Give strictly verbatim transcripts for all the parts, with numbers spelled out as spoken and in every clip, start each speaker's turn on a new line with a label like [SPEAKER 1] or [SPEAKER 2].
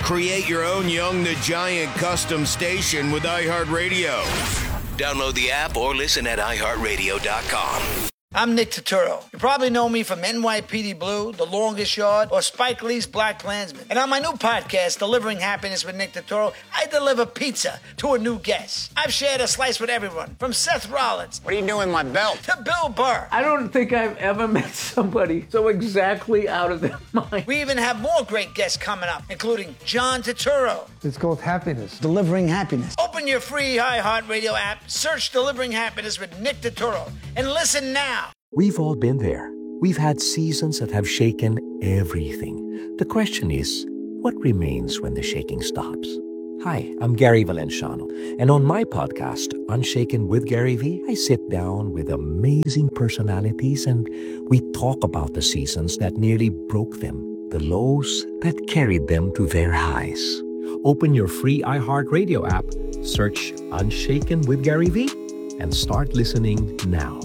[SPEAKER 1] Create your own Young the Giant custom station with iHeartRadio. Download the app or listen at i heart radio dot com.
[SPEAKER 2] I'm Nick Turturro. You probably know me from N Y P D Blue, The Longest Yard, or Spike Lee's Black Klansman. And on my new podcast, Delivering Happiness with Nick Turturro, I deliver pizza to a new guest. I've shared a slice with everyone, from Seth Rollins.
[SPEAKER 3] What are you doing with my belt?
[SPEAKER 2] To Bill Burr.
[SPEAKER 4] I don't think I've ever met somebody so exactly out of their mind.
[SPEAKER 2] We even have more great guests coming up, including John Turturro.
[SPEAKER 5] It's called Happiness. Delivering Happiness.
[SPEAKER 2] Open your free iHeartRadio app, search Delivering Happiness with Nick Turturro, and listen now.
[SPEAKER 6] We've all been there. We've had seasons that have shaken everything. The question is, what remains when the shaking stops? Hi, I'm Gary Valenciano, and on my podcast, Unshaken with Gary V, I sit down with amazing personalities and we talk about the seasons that nearly broke them, the lows that carried them to their highs. Open your free iHeartRadio app, search Unshaken with Gary V, and start listening now.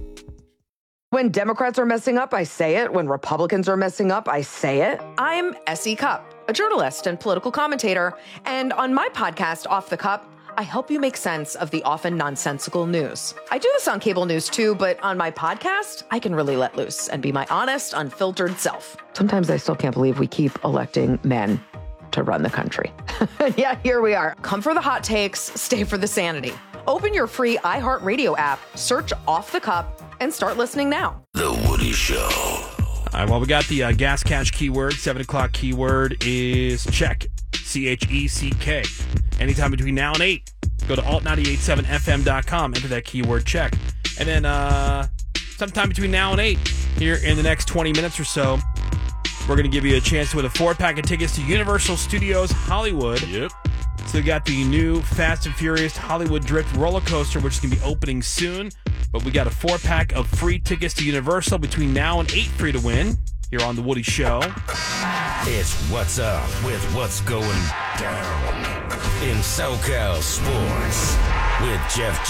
[SPEAKER 7] When Democrats are messing up, I say it. When Republicans are messing up, I say it. I'm S E. Cupp, a journalist and political commentator. And on my podcast, Off the Cup, I help you make sense of the often nonsensical news. I do this on cable news too, but on my podcast, I can really let loose and be my honest, unfiltered self. Sometimes I still can't believe we keep electing men to run the country. Yeah, here we are. Come for the hot takes, stay for the sanity. Open your free iHeartRadio app, search Off the Cup, and start listening now.
[SPEAKER 1] The Woody Show.
[SPEAKER 8] All right, well, we got the uh, gas cash keyword. seven o'clock keyword is check. C H E C K. Anytime between now and eight, go to alt nine eight seven f m dot com, enter that keyword check. And then uh, sometime between now and eight, here in the next twenty minutes or so, we're going to give you a chance to win a four-pack of tickets to Universal Studios Hollywood. Yep. So we got the new Fast and Furious Hollywood Drift roller coaster, which is going to be opening soon. But we got a four-pack of free tickets to Universal between now and eight for you to win here on The Woody Show.
[SPEAKER 1] It's What's Up with What's Going Down in SoCal Sports with Jeff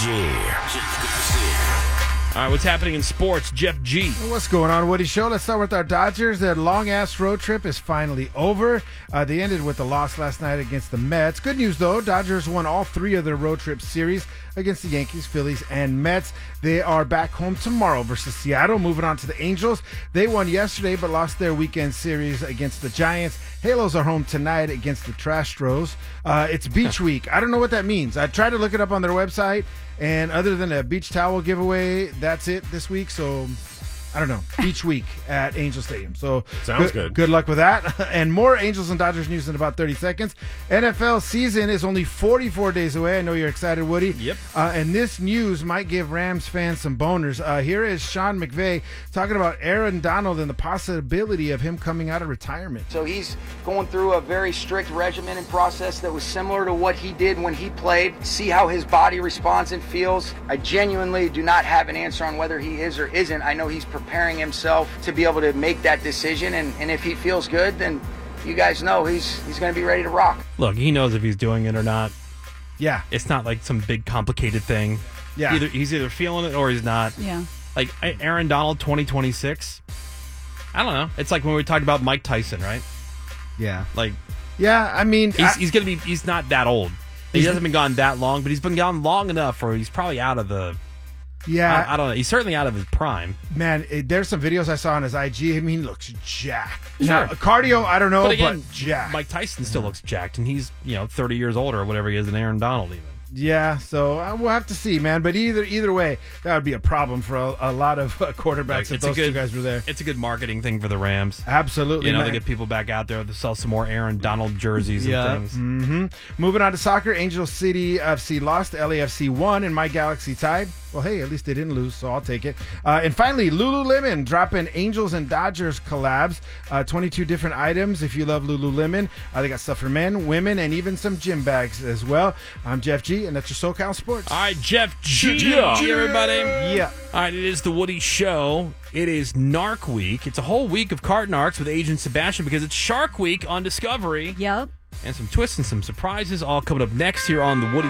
[SPEAKER 1] G.
[SPEAKER 8] All right, what's happening in sports? Jeff G.
[SPEAKER 9] What's going on, Woody Show? Let's start with our Dodgers. Their long-ass road trip is finally over. Uh, they ended with a loss last night against the Mets. Good news, though. Dodgers won all three of their road trip series against the Yankees, Phillies, and Mets. They are back home tomorrow versus Seattle. Moving on to the Angels. They won yesterday but lost their weekend series against the Giants. Halos are home tonight against the Trastros. Uh, it's beach week. I don't know what that means. I tried to look it up on their website, and other than a beach towel giveaway, that's it this week. So I don't know. Beach week at Angel Stadium. So
[SPEAKER 10] sounds
[SPEAKER 9] good.
[SPEAKER 10] good.
[SPEAKER 9] Good luck with that. And more Angels and Dodgers news in about thirty seconds. N F L season is only forty-four days away. I know you're excited, Woody.
[SPEAKER 8] Yep.
[SPEAKER 9] Uh, and this news might give Rams fans some boners. Uh, here is Sean McVay talking about Aaron Donald and the possibility of him coming out of retirement.
[SPEAKER 3] So he's going through a very strict regimen and process that was similar to what he did when he played. See how his body responds and feels. I genuinely do not have an answer on whether he is or isn't. I know he's preparing himself to be able to make that decision, and, and if he feels good, then you guys know he's he's going to be ready to rock.
[SPEAKER 8] Look, he knows if he's doing it or not.
[SPEAKER 9] Yeah.
[SPEAKER 8] It's not like some big complicated thing.
[SPEAKER 9] Yeah.
[SPEAKER 8] Either he's either feeling it or he's not.
[SPEAKER 11] Yeah.
[SPEAKER 8] Like Aaron Donald twenty twenty-six. I don't know. It's like when we talked about Mike Tyson, right?
[SPEAKER 9] Yeah.
[SPEAKER 8] Like,
[SPEAKER 9] yeah, I mean,
[SPEAKER 8] he's,
[SPEAKER 9] I,
[SPEAKER 8] he's going to be, he's not that old. He hasn't been gone that long, but he's been gone long enough where he's probably out of the,
[SPEAKER 9] yeah,
[SPEAKER 8] I, I don't know. He's certainly out of his prime.
[SPEAKER 9] Man, it, there's some videos I saw on his I G. I mean, he looks jacked.
[SPEAKER 8] Sure.
[SPEAKER 9] Now, cardio, I don't know,
[SPEAKER 8] But
[SPEAKER 9] but,
[SPEAKER 8] again,
[SPEAKER 9] jacked.
[SPEAKER 8] Mike Tyson still looks jacked, and he's, you know, thirty years older or whatever he is than Aaron Donald even.
[SPEAKER 9] Yeah, so uh, we'll have to see, man. But either either way, that would be a problem for a, a lot of uh, quarterbacks
[SPEAKER 8] Like,
[SPEAKER 9] if
[SPEAKER 8] it's a
[SPEAKER 9] those
[SPEAKER 8] good-
[SPEAKER 9] two guys were there.
[SPEAKER 8] It's a good marketing thing for the Rams.
[SPEAKER 9] Absolutely,
[SPEAKER 8] You know,
[SPEAKER 9] man.
[SPEAKER 8] they get people back out there to sell some more Aaron Donald jerseys
[SPEAKER 9] Yeah.
[SPEAKER 8] and things.
[SPEAKER 9] Mm-hmm. Moving on to soccer, Angel City F C lost, L A F C won, and My Galaxy tied. Well, hey, at least they didn't lose, so I'll take it. Uh, and finally, Lululemon dropping Angels and Dodgers collabs. Uh, twenty-two different items if you love Lululemon. Uh, they got stuff for men, women, and even some gym bags as well. I'm Jeff G, and that's your SoCal Sports.
[SPEAKER 8] All right, Jeff G,
[SPEAKER 9] Yeah.
[SPEAKER 8] everybody.
[SPEAKER 9] Yeah.
[SPEAKER 8] All right, it is the Woody Show. It is Narc Week. It's a whole week of card narcs with Agent Sebastian because it's Shark Week on Discovery.
[SPEAKER 11] Yep.
[SPEAKER 8] And some twists and some surprises all coming up next here on the Woody